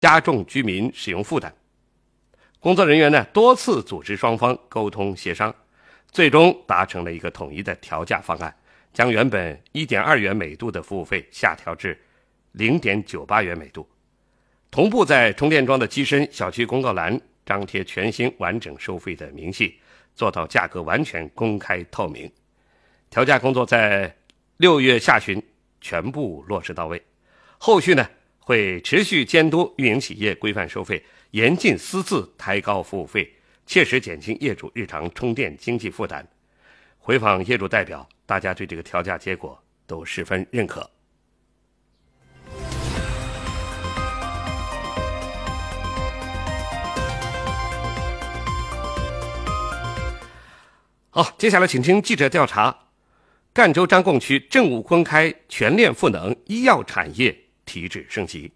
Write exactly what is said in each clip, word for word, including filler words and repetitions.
加重居民使用负担。工作人员呢多次组织双方沟通协商，最终达成了一个统一的调价方案，将原本 一点二元每度的服务费下调至 零点九八元每度。同步在充电桩的机身、小区公告栏张贴全新完整收费的明细，做到价格完全公开透明。调价工作在六月下旬全部落实到位，后续呢会持续监督运营企业规范收费，严禁私自抬高服务费，切实减轻业主日常充电经济负担。回访业主代表，大家对这个调价结果都十分认可。好，接下来请听记者调查。赣州张贡区政务公开全链赋能医药产业提质升级。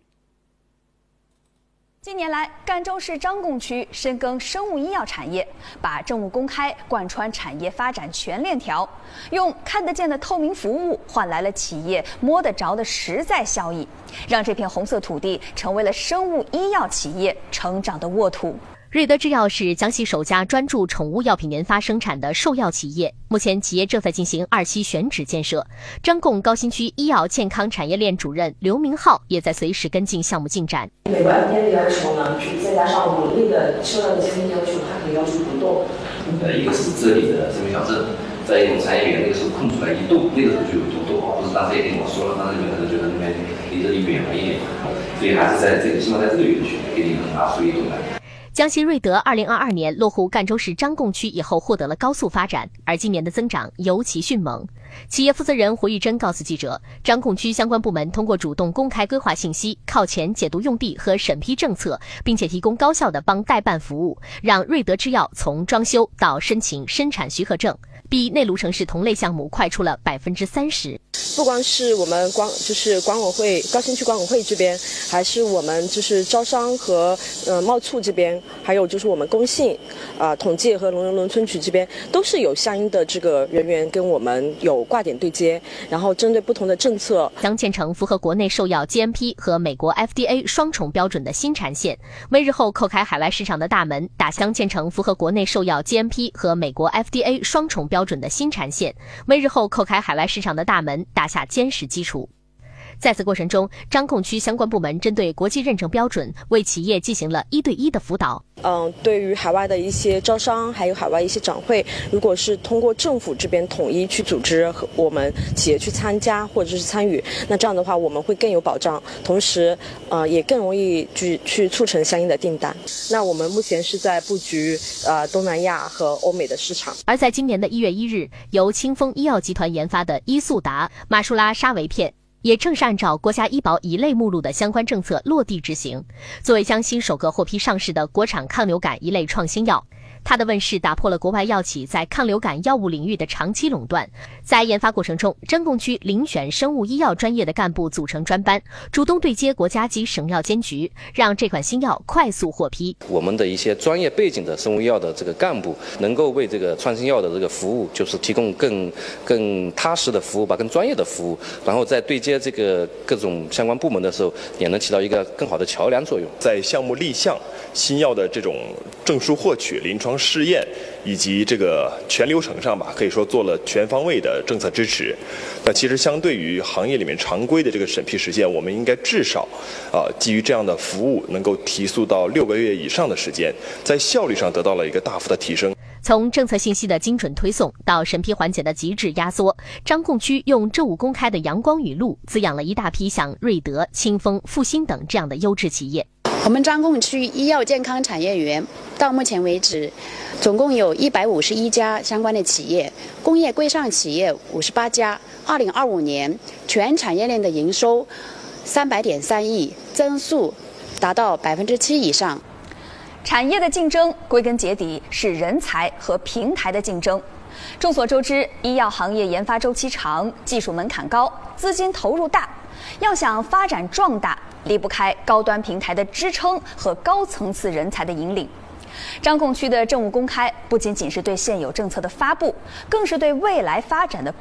近年来，赣州市张贡区深耕生物医药产业，把政务公开贯穿产业发展全链条，用看得见的透明服务换来了企业摸得着的实在效益，让这片红色土地成为了生物医药企业成长的沃土。 瑞德制药是江西首家专注宠物药品研发生产的兽药企业，目前企业正在进行二期选址建设。张贡高新区医药健康产业链主任刘明浩也在随时跟进项目进展。 美国 F D A 的要求呢，再加上我们内的兽药的经济要求，它可以要求不动。 呃，一个是这里的生命小镇，再一种产业园，那个时候空出来一栋，那个时候就有多多，不是当时也跟我说了，当时你们可能觉得那边离这里远了一点，所以还是在这个希望在这个园区给你们拿出一栋来。 江西瑞德二零二二年落户赣州市张贡区以后，获得了高速发展，而今年的增长尤其迅猛。企业负责人胡玉珍告诉记者，张贡区相关部门通过主动公开规划信息，靠前解读用地和审批政策，并且提供高效的帮代办服务，让瑞德制药从装修到申请生产许可证，比内陆城市同类项目快出了百分之三十。 不光是我们管就是管委会高新区管委会这边，还是我们就是招商和呃贸促这边，还有就是我们工信啊、呃、统计和农人农村局这边，都是有相应的这个人员跟我们有挂点对接，然后针对不同的政策， 将建成符合国内兽药 G M P 和美国 F D A 双重标准的新产线，为日后叩开海外市场的大门打将建成符合国内兽药 G M P 和美国 F D A 双重标准的新产线，为日后叩开海外市场的大门打下坚实基础。在此过程中，张贡区相关部门针对国际认证标准，为企业进行了一对一的辅导。 嗯，对于海外的一些招商，还有海外一些展会，如果是通过政府这边统一去组织和我们企业去参加或者是参与，那这样的话我们会更有保障，同时呃也更容易去去促成相应的订单。那我们目前是在布局呃东南亚和欧美的市场。 而在今年的一月一日，由清风医药集团研发的伊速达马舒拉沙韦片也正是按照国家医保乙类目录的相关政策落地执行。作为江西首个获批上市的国产抗流感一类创新药，它的问世打破了国外药企在抗流感药物领域的长期垄断。在研发过程中，张贡区遴选生物医药专业的干部组成专班，主动对接国家级省药监局，让这款新药快速获批。 我们的一些专业背景的生物医药的这个干部，能够为这个创新药的这个服务，就是提供更更踏实的服务吧，更专业的服务，然后在对接这个各种相关部门的时候，也能起到一个更好的桥梁作用。 在项目立项、新药的这种证书获取、临床试验以及这个全流程上吧，可以说做了全方位的政策支持。那其实相对于行业里面常规的这个审批时间，我们应该至少啊、呃，基于这样的服务，能够提速到六个月以上的时间，在效率上得到了一个大幅的提升。 从政策信息的精准推送到审批环节的极致压缩，张贡区用政务公开的阳光雨露，滋养了一大批像瑞德、清风、复兴等这样的优质企业。 我们张贡区医药健康产业园到目前为止，总共有一百五十一家相关的企业，工业规上企业五十八家。二零二五年全产业链的营收三百点三亿，增速达到百分之七以上。 产业的竞争归根结底是人才和平台的竞争。众所周知，医药行业研发周期长，技术门槛高，资金投入大，要想发展壮大，离不开高端平台的支撑和高层次人才的引领。张贡区的政务公开不仅仅是对现有政策的发布，更是对未来发展的